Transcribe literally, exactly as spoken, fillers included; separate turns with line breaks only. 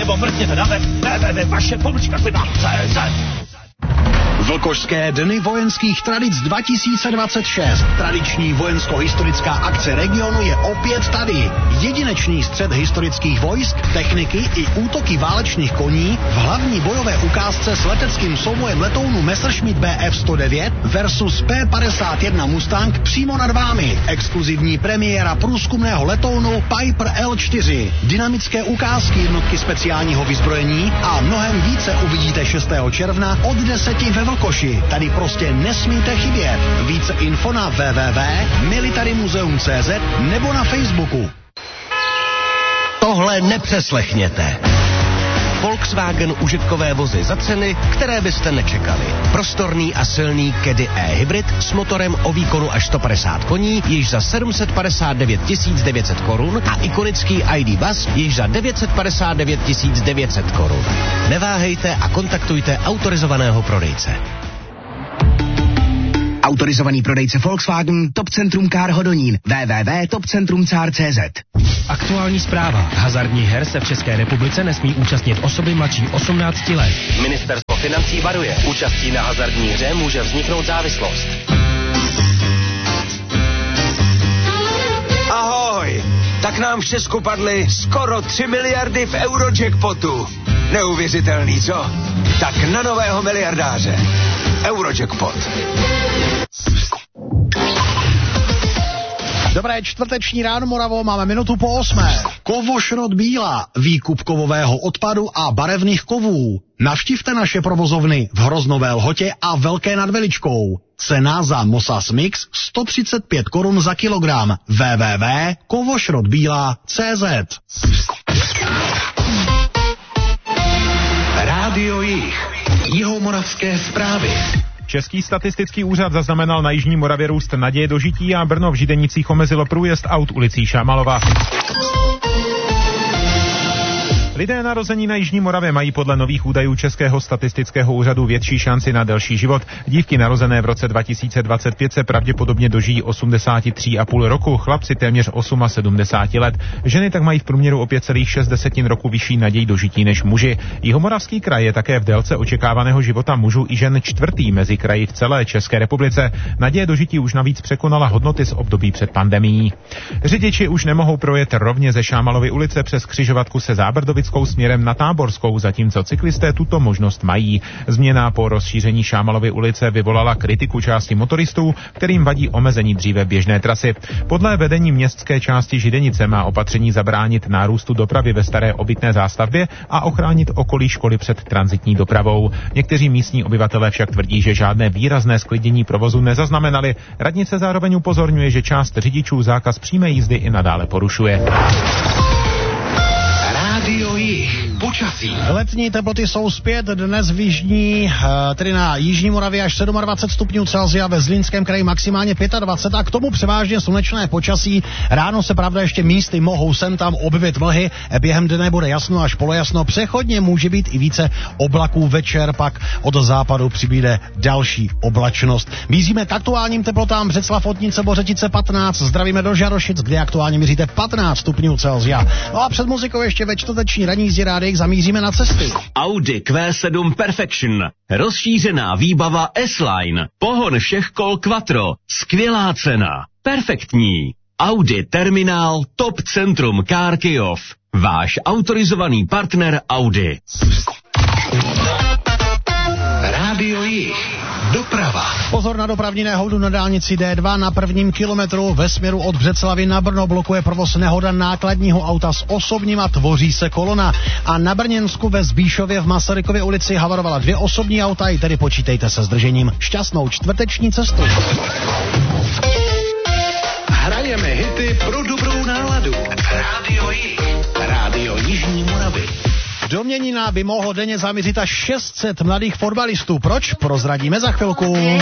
nebo mrkněte na web w w w tečka vaše pomlčka klima tečka cé zet.
Vlkošské dny vojenských tradic dva tisíce dvacet šest. Tradiční vojensko-historická akce regionu je opět tady. Jedinečný střet historických vojsk, techniky i útoky válečných koní v hlavní bojové ukázce s leteckým soubojem letounu Messerschmitt B F sto devět versus P padesát jedna Mustang přímo nad vámi. Exkluzivní premiéra průzkumného letounu Piper L čtyři. Dynamické ukázky jednotky speciálního vyzbrojení a mnohem více uvidíte šestého června od deseti ve Vlkoši. Tady prostě nesmíte chybět. Více info na w w w tečka military museum tečka cé zet nebo na Facebooku.
Tohle nepřeslechněte. Volkswagen užitkové vozy za ceny, které byste nečekali. Prostorný a silný Caddy e-hybrid s motorem o výkonu až sto padesát koní již za sedm set padesát devět tisíc devět set korun a ikonický I D Buzz již za devět set padesát devět tisíc devět set korun. Neváhejte a kontaktujte autorizovaného prodejce.
Autorizovaný prodejce Volkswagen, Top Centrum Car Hodonín, w w w tečka top centrum car tečka cé zet.
Aktuální zpráva. Hazardních her se v České republice nesmí účastnit osoby mladší osmnácti let.
Ministerstvo financí varuje. Účastí na hazardní hře může vzniknout závislost.
Ahoj! Tak nám v Česku padly skoro tři miliardy v Eurojackpotu. Neuvěřitelný, co? Tak na nového miliardáře. Eurojackpot.
Dobré čtvrteční ráno, Moravo, máme minutu po osmé. Kovošrot Bíla, výkup kovového odpadu a barevných kovů. Navštivte naše provozovny v Hroznové Lhotě a Velké nad Veličkou. Cena za Mosas Mix sto třicet pět korun za kilogram. w w w tečka kovošrotbíla tečka cé zet.
Rádio Jih. Jihomoravské zprávy.
Český statistický úřad zaznamenal na jižní Moravě růst naděje dožití a Brno v Židenicích omezilo průjezd aut ulicí Šámalova. Lidé narození na jižní Moravě mají podle nových údajů Českého statistického úřadu větší šanci na delší život. Dívky narozené v roce dva tisíce dvacet pět se pravděpodobně dožijí osmdesát tři a půl roku, chlapci téměř sedmdesát osm let. Ženy tak mají v průměru o pět celá šest roku vyšší naději dožití než muži. Jihomoravský kraj je také v délce očekávaného života mužů i žen čtvrtý mezi kraji v celé České republice. Naděje dožití už navíc překonala hodnoty z období před pandemií. Řidiči už nemohou projet rovně ze Šámalovy ulice přes křižovatku se Zábrdovickou směrem na Táborskou, zatímco cyklisté tuto možnost mají. Změna po rozšíření Šámalovy ulice vyvolala kritiku části motoristů, kterým vadí omezení dříve běžné trasy. Podle vedení městské části Židenice má opatření zabránit nárůstu dopravy ve staré obytné zástavbě a ochránit okolí školy před tranzitní dopravou. Někteří místní obyvatelé však tvrdí, že žádné výrazné zklidnění provozu nezaznamenali. Radnice zároveň upozorňuje, že část řidičů zákaz přímé jízdy i nadále porušuje.
Rádio Jih. Počasí.
Letní teploty jsou zpět dnes v jižní, tedy na jižní Moravě až dvacet sedm stupňů Celsia, ve Zlínském kraji maximálně dvacet pět a k tomu převážně slunečné počasí. Ráno se pravda ještě místy mohou sem tam objevit vlhy, během dne bude jasno až polojasno, přechodně může být i více oblaků, večer pak od západu přibýde další oblačnost. Míříme k aktuálním teplotám. Břeclav, Otnice, Bořetice patnáct, zdravíme do Žarošic, kde aktuálně měříte patnáct stupňů Celsia. No a před muzikou ještě ve čtvrteční ranní jízdě rádiek zamíříme na cesty.
Audi Q sedm Perfection, rozšířená výbava S-Line, pohon všech kol Quattro, skvělá cena, perfektní. Audi Terminál Top Centrum Car Kyjov, váš autorizovaný partner Audi.
Rádio Jih. Doprava.
Pozor na dopravní nehodu na dálnici D dva na prvním kilometru ve směru od Břeclavi na Brno blokuje provoz nehoda nákladního auta s osobním a tvoří se kolona. A na Brněnsku ve Zbíšově v Masarykově ulici havarovala dvě osobní auta, i tedy počítejte se zdržením. Šťastnou čtvrteční cestu.
Hrajeme hity pro dobrou náladu. Rádio Jih. Rádio Jižní Moravy.
Do Měnína by mohlo denně zamířit až šest set mladých fotbalistů. Proč? Prozradíme za chvilku.